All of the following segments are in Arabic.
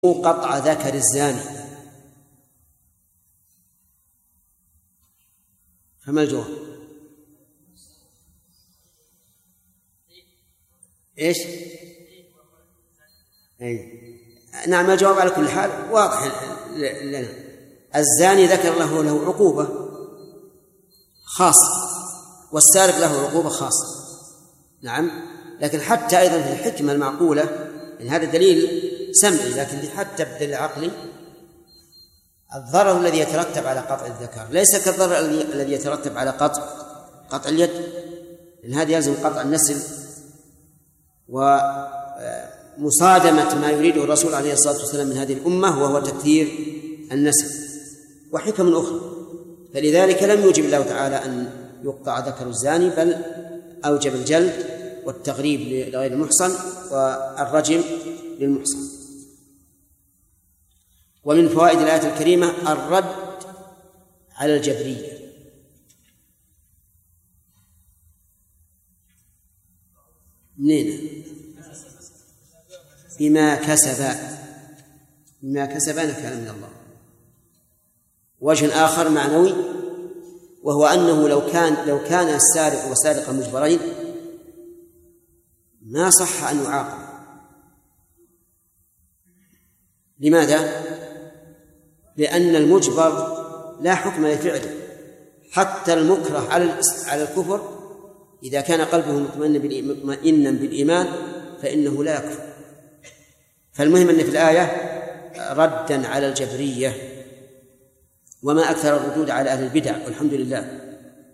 قطع ذكر الزاني، فما الجواب؟ ايش؟ نعم، الجواب على كل حال واضح لنا. الزاني ذكر له عقوبة خاصة، والسارق له عقوبة خاصة. نعم، لكن حتى أيضا في الحكمة المعقولة، يعني هذا دليل سمعي، لكن حتى بالدليل العقلي الضرر الذي يترتب على قطع الذكر ليس كالضرر الذي يترتب على قطع اليد، لأن هذا يلزم قطع النسل ومصادمة ما يريده الرسول عليه الصلاة والسلام من هذه الأمة، وهو تكثير النسل وحكم أخرى. فلذلك لم يوجب الله تعالى أن يقطع ذكر الزاني، بل أوجب الجلد والتغريب لغير المحصن والرجم للمحصن. ومن فوائد الآية الكريمة الرد على الجبرية. منين؟ بما كسبا نكالا من الله. وجه آخر معنوي، وهو أنه لو كان السارق والسارقة مجبرين ما صح أن يعاقب. لماذا؟ لأن المجبر لا حكم لفعله، حتى المكره على الكفر إذا كان قلبه مطمئنا بالإيمان فإنه لا يكفر. فالمهم أن في الآية ردا على الجبرية، وما أكثر الردود على أهل البدع، والحمد لله.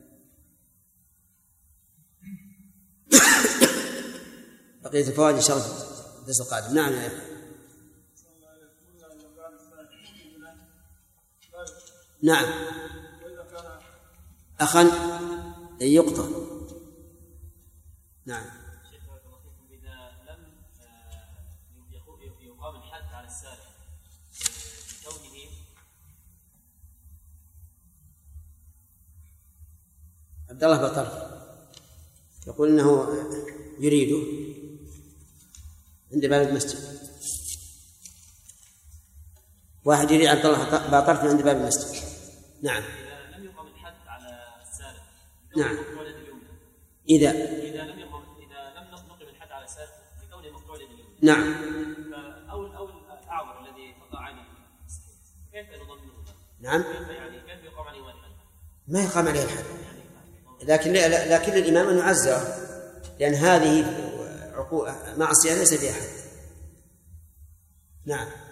بقية الفوائد إن شاء الله الدرس القادم. نعم يا أخي. نعم، أخا يقطع. نعم. إذا لم يقام الحد على السارق بكونه عبد الله بطر يقول إنه يريده عند باب المسجد. واحد يريد عبد الله باطرف عند باب المسجد. نعم. إذا لم يقم الحد على السارق. نعم. إذا لم نقم الحد على السارق بكونه مقطوع اليد اليمنى. نعم. أو الأعور الذي قطع عينه كيف نضمنه؟ نعم. كيف يقام عليه الحد؟ ما يقام عليه الحد، لكن الإمام أن يعزره، لأن هذه معصية ليس بها حد. نعم.